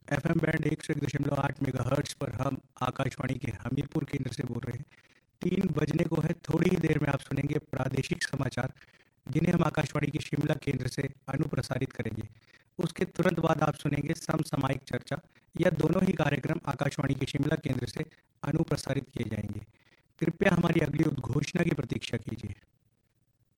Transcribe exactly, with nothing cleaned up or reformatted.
FM band एक सौ एक दशमलव आठ मेगाहर्ट्ज पर हम आकाशवाणी के हमीरपुर केंद्र से बोल रहे हैं। तीन बजने को है, थोड़ी ही देर में आप सुनेंगे प्रादेशिक समाचार, जिन्हें हम आकाशवाणी के शिमला केंद्र से अनुप्रसारित करेंगे। उसके तुरंत बाद आप सुनेंगे समसामयिक चर्चा। यह दोनों ही कार्यक्रम आकाशवाणी के शिमला केंद्र से अनुप्रसारित किए जाएंगे। कृपया हमारी अगली उद्घोषणा की प्रतीक्षा कीजिए।